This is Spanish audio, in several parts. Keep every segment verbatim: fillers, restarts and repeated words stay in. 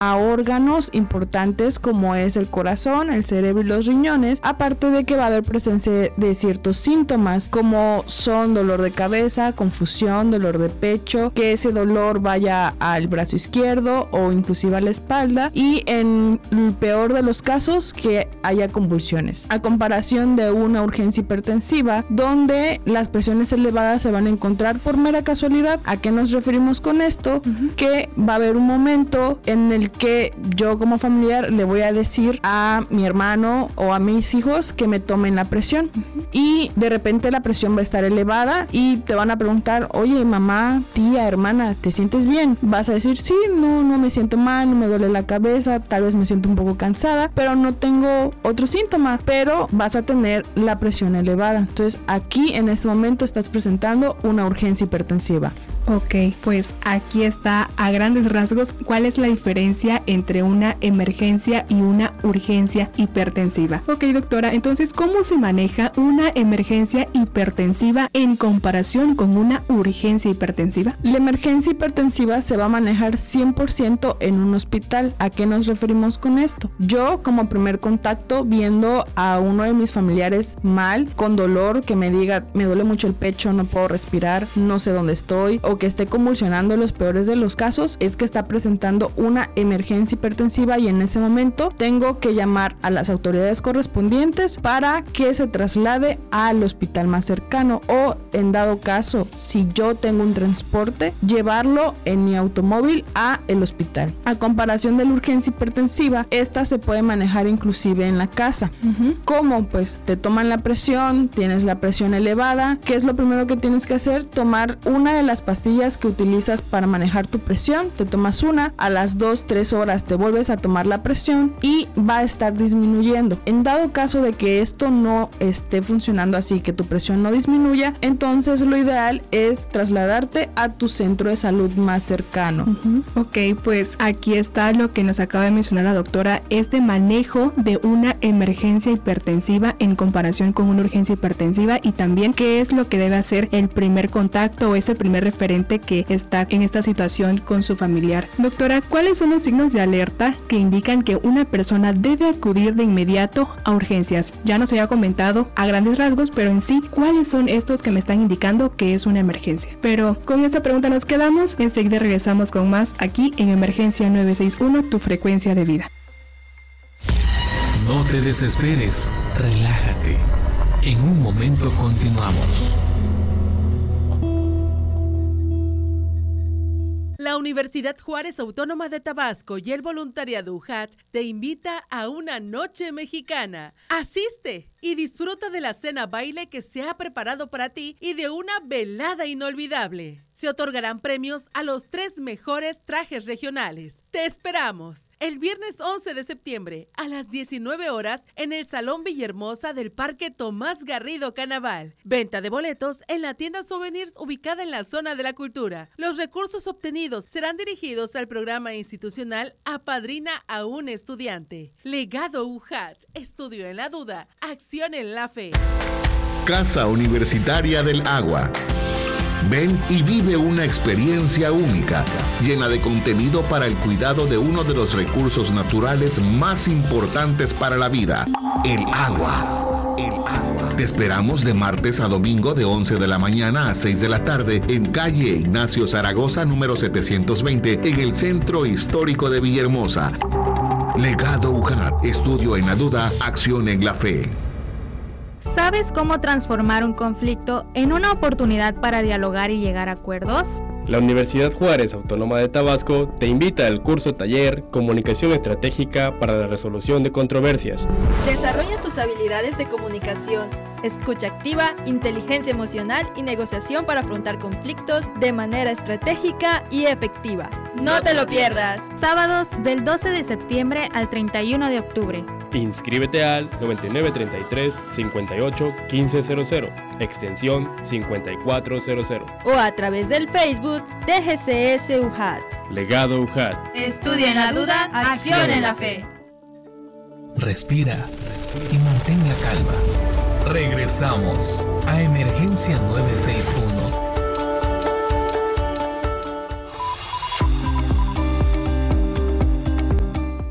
a órganos importantes como es el corazón, el cerebro y los riñones, aparte de que va a haber presencia de ciertos síntomas como son dolor de cabeza, confusión, dolor de pecho, que ese dolor vaya al brazo izquierdo o inclusive a la espalda, y en el peor de los casos que haya convulsiones, a comparación de una urgencia hipertensiva donde las presiones elevadas se van a encontrar por mera casualidad. ¿A qué nos referimos con esto? Uh-huh. Que va a haber un momento en el que yo como familiar le voy a decir a mi hermano o a mis hijos que me tomen la presión, uh-huh. y de repente la presión va a estar elevada y te van a preguntar, oye, mamá, tía, hermana, ¿te sientes bien? Vas a decir, sí, no, no me siento mal, no me duele la cabeza, tal vez me siento un poco cansada, pero no tengo otro síntoma, pero vas a tener la presión elevada. Entonces aquí en este momento estás presentando una urgencia hipertensiva. Ok, pues aquí está a grandes rasgos cuál es la diferencia entre una emergencia y una urgencia hipertensiva. Ok, doctora, entonces, ¿cómo se maneja una emergencia hipertensiva en comparación con una urgencia hipertensiva? La emergencia hipertensiva se va a manejar cien por ciento en un hospital. ¿A qué nos referimos con esto? Yo, como primer contacto, viendo a uno de mis familiares mal, con dolor, que me diga, me duele mucho el pecho, no puedo respirar, no sé dónde estoy, o que esté convulsionando, en los peores de los casos es que está presentando una emergencia hipertensiva, y en ese momento tengo que llamar a las autoridades correspondientes para que se traslade al hospital más cercano, o en dado caso, si yo tengo un transporte, llevarlo en mi automóvil a el hospital. A comparación de la urgencia hipertensiva, esta se puede manejar inclusive en la casa. Uh-huh. ¿Cómo? Pues te toman la presión, tienes la presión elevada. ¿Qué es lo primero que tienes que hacer? Tomar una de las pastillas que utilizas para manejar tu presión. Te tomas una, a las dos, tres horas te vuelves a tomar la presión y va a estar disminuyendo. En dado caso de que esto no esté funcionando así, que tu presión no disminuya, entonces lo ideal es trasladarte a tu centro de salud más cercano. Uh-huh. Ok, pues aquí está lo que nos acaba de mencionar la doctora, este manejo de una emergencia hipertensiva en comparación con una urgencia hipertensiva, y también qué es lo que debe hacer el primer contacto o ese primer referente que está en esta situación con su familiar. Doctora, ¿cuáles son los signos de alerta que indican que una persona debe acudir de inmediato a urgencias? Ya nos había comentado a grandes rasgos, pero en sí, ¿cuáles son estos que me están indicando que es una emergencia? Pero con esta pregunta nos quedamos, enseguida regresamos con más aquí en Emergencia nueve seis uno, tu frecuencia de vida. No te desesperes, relájate. En un momento continuamos. La Universidad Juárez Autónoma de Tabasco y el voluntariado U J A T te invita a una noche mexicana. ¡Asiste! Y disfruta de la cena baile que se ha preparado para ti y de una velada inolvidable. Se otorgarán premios a los tres mejores trajes regionales. ¡Te esperamos! El viernes once de septiembre a las diecinueve horas en el Salón Villahermosa del Parque Tomás Garrido Canaval. Venta de boletos en la tienda Souvenirs ubicada en la zona de la cultura. Los recursos obtenidos serán dirigidos al programa institucional Apadrina a un estudiante. Legado U J A T. Estudio en la duda. Acción en la fe. Casa Universitaria del Agua. Ven y vive una experiencia única, llena de contenido para el cuidado de uno de los recursos naturales más importantes para la vida, el agua. El agua. Te esperamos de martes a domingo de once de la mañana a seis de la tarde en calle Ignacio Zaragoza, número setecientos veinte, en el Centro Histórico de Villahermosa. Legado U J A T. Estudio en la duda, acción en la fe. ¿Sabes cómo transformar un conflicto en una oportunidad para dialogar y llegar a acuerdos? La Universidad Juárez Autónoma de Tabasco te invita al curso taller Comunicación Estratégica para la Resolución de Controversias. Desarrolla tus habilidades de comunicación, escucha activa, inteligencia emocional y negociación para afrontar conflictos de manera estratégica y efectiva. ¡No te lo pierdas! Sábados del doce de septiembre al treinta y uno de octubre. Inscríbete al noventa y nueve treinta y tres cincuenta y ocho quince cero cero, extensión cincuenta y cuatro cero cero. O a través del Facebook de G C S U J A T. Legado U J A T. Estudia en la duda, acción en la fe. Respira, respira y mantén la calma. Regresamos a Emergencia nueve seis uno.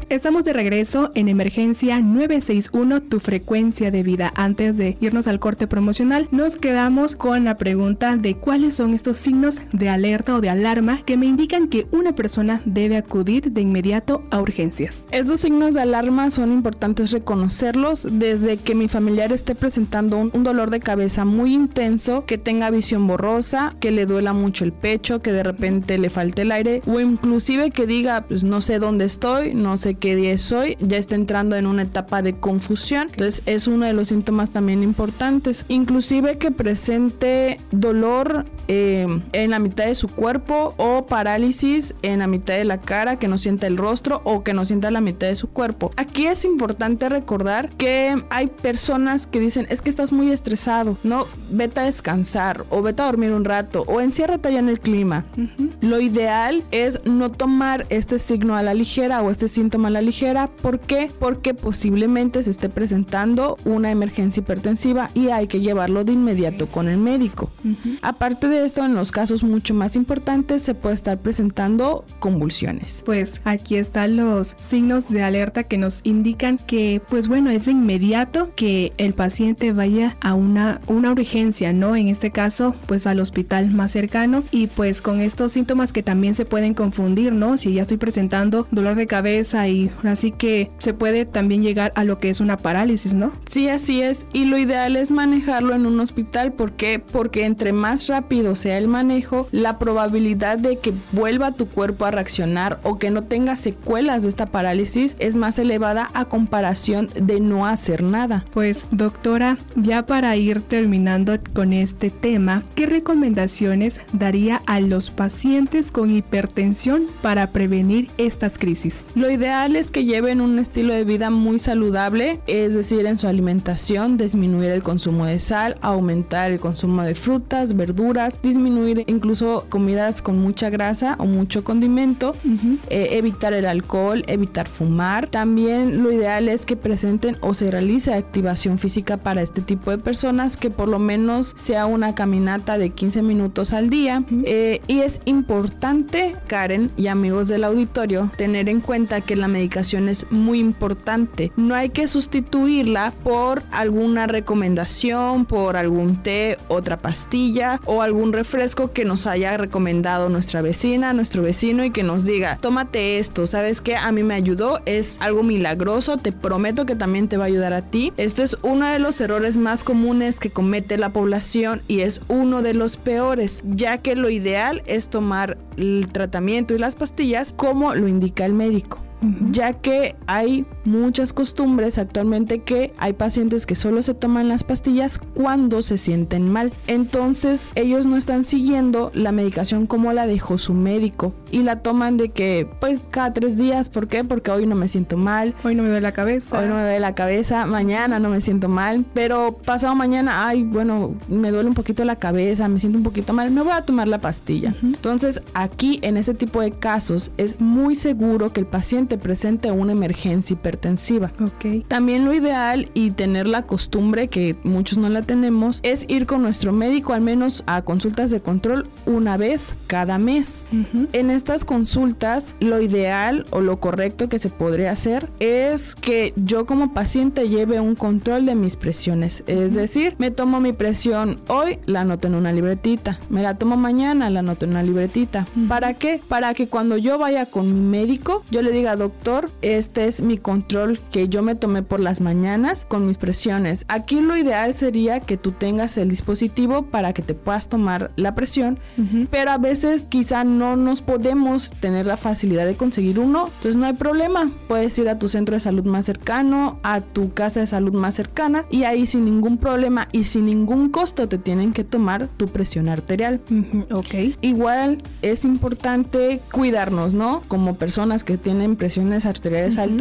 Estamos de regreso en Emergencia nueve seis uno, tu frecuencia de vida. Antes de irnos al corte promocional, nos quedamos con la pregunta de cuáles son estos signos de alerta o de alarma que me indican que una persona debe acudir de inmediato a urgencias. Estos signos de alarma son importantes reconocerlos desde que mi familiar esté presentando un, un dolor de cabeza muy intenso, que tenga visión borrosa, que le duela mucho el pecho, que de repente le falte el aire, o inclusive que diga, pues no sé dónde estoy, no sé qué día es hoy, ya está entrando en una etapa de confusión. Entonces es uno de los síntomas también importantes. Inclusive que presente dolor eh, en la mitad de su cuerpo o parálisis en la mitad de la cara, que no sienta el rostro o que no sienta la mitad de su cuerpo. Aquí es importante recordar que hay personas que dicen, es que estás muy estresado, no, vete a descansar o vete a dormir un rato o enciérrate allá en el clima. Uh-huh. Lo ideal es no tomar este signo a la ligera o este síntoma a la ligera. ¿Por qué? Porque posiblemente se esté presentando una emergencia hipertensiva y hay que llevarlo de inmediato con el médico. Uh-huh. Aparte de esto, en los casos mucho más importantes se puede estar presentando convulsiones. Pues aquí están los signos de alerta que nos indican que, pues bueno, es de inmediato que el paciente vaya a una, una urgencia, ¿no? En este caso, pues al hospital más cercano, y pues con estos síntomas que también se pueden confundir, ¿no? Si ya estoy presentando dolor de cabeza y así que se puede también llegar a lo que es una parálisis, ¿no? Sí, así es, y lo ideal es manejarlo en un hospital. ¿Por qué? Porque entre más rápido sea el manejo, la probabilidad de que vuelva tu cuerpo a reaccionar o que no tenga secuelas de esta parálisis es más elevada a comparación de no hacer nada. Pues doctora, ya para ir terminando con este tema, ¿qué recomendaciones daría a los pacientes con hipertensión para prevenir estas crisis? Lo ideal es que lleven un estilo de vida muy saludable, es decir, en su alimentación, disminuir el consumo de sal, aumentar el consumo de frutas, verduras, disminuir incluso comidas con mucha grasa o mucho condimento, uh-huh. eh, evitar el alcohol, evitar fumar. También lo ideal es que presenten o se realice activación física para este tipo de personas, que por lo menos sea una caminata de quince minutos al día. Uh-huh. Eh, y es importante, Karen y amigos del auditorio, tener en cuenta que la medicación es muy importante. No hay que sustituirla por alguna recomendación, por algún té, otra pastilla o algún refresco que nos haya recomendado nuestra vecina, nuestro vecino, y que nos diga, tómate esto, ¿sabes qué? A mí me ayudó, es algo milagroso, te prometo que también te va a ayudar a ti. Esto es uno de los errores más comunes que comete la población y es uno de los peores, ya que lo ideal es tomar el tratamiento y las pastillas como lo indica el médico. Uh-huh. Ya que hay muchas costumbres actualmente que hay pacientes que solo se toman las pastillas cuando se sienten mal. Entonces ellos no están siguiendo la medicación como la dejó su médico y la toman de que pues cada tres días. ¿Por qué? Porque hoy no me siento mal, hoy no me duele la cabeza, hoy no me duele la cabeza, mañana no me siento mal, pero pasado mañana, ay, bueno, me duele un poquito la cabeza, me siento un poquito mal, me voy a tomar la pastilla. Uh-huh. Entonces aquí en ese tipo de casos es muy seguro que el paciente presente una emergencia hipertensiva. Okay. También lo ideal, y tener la costumbre que muchos no la tenemos, es ir con nuestro médico al menos a consultas de control una vez cada mes. Uh-huh. En estas consultas lo ideal o lo correcto que se podría hacer es que yo como paciente lleve un control de mis presiones, es decir, me tomo mi presión hoy, la anoto en una libretita, me la tomo mañana, la anoto en una libretita. Uh-huh. ¿Para qué? Para que cuando yo vaya con mi médico yo le diga, doctor, este es mi control que yo me tomé por las mañanas con mis presiones. Aquí lo ideal sería que tú tengas el dispositivo para que te puedas tomar la presión, uh-huh. pero a veces quizá no nos podemos tener la facilidad de conseguir uno, entonces no hay problema, puedes ir a tu centro de salud más cercano, a tu casa de salud más cercana, y ahí sin ningún problema y sin ningún costo te tienen que tomar tu presión arterial. Uh-huh. Okay. Igual es importante cuidarnos, ¿no? Como personas que tienen presiones arteriales uh-huh. altas, lo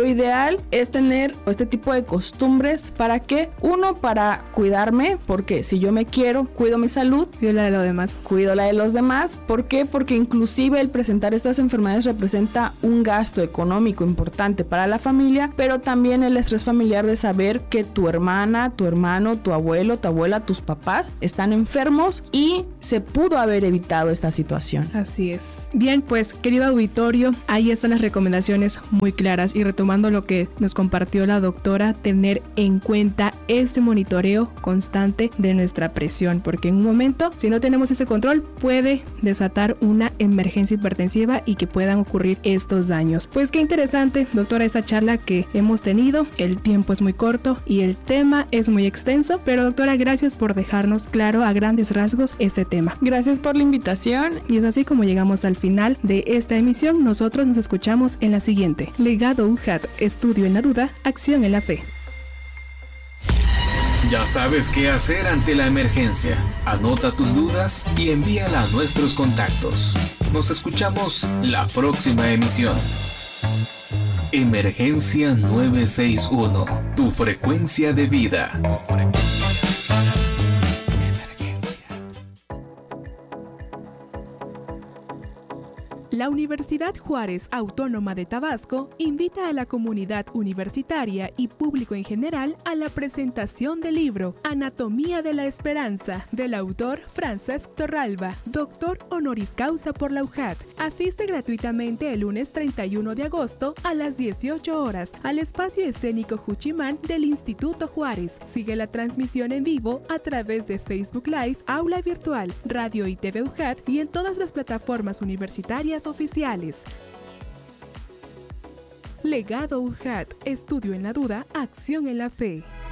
Lo ideal es tener este tipo de costumbres. ¿Para qué? Uno, para cuidarme, porque si yo me quiero, cuido mi salud. Cuido la de los demás. Cuido la de los demás. ¿Por qué? Porque inclusive el presentar estas enfermedades representa un gasto económico importante para la familia, pero también el estrés familiar de saber que tu hermana, tu hermano, tu abuelo, tu abuela, tus papás están enfermos y se pudo haber evitado esta situación. Así es. Bien, pues querido auditorio, ahí están las recomendaciones muy claras y retomando lo que nos compartió la doctora, tener en cuenta este monitoreo constante de nuestra presión, porque en un momento, si no tenemos ese control, puede desatar una emergencia hipertensiva y que puedan ocurrir estos daños. Pues qué interesante, doctora, esta charla que hemos tenido. El tiempo es muy corto y el tema es muy extenso, pero doctora, gracias por dejarnos claro a grandes rasgos este tema. Gracias por la invitación. Y es así como llegamos al final de esta emisión. Nosotros nos escuchamos en la siguiente. Legado U J A T, estudio en la duda, acción en la fe. Ya sabes qué hacer ante la emergencia. Anota tus dudas y envíala a nuestros contactos. Nos escuchamos la próxima emisión. Emergencia nueve seis uno, tu frecuencia de vida. La Universidad Juárez Autónoma de Tabasco invita a la comunidad universitaria y público en general a la presentación del libro Anatomía de la Esperanza, del autor Francesc Torralba, doctor honoris causa por la U J A T. Asiste gratuitamente el lunes treinta y uno de agosto a las dieciocho horas al espacio escénico Juchimán del Instituto Juárez. Sigue la transmisión en vivo a través de Facebook Live, Aula Virtual, Radio y T V U J A T y en todas las plataformas universitarias oficiales. Legado U J A T, estudio en la duda, acción en la fe.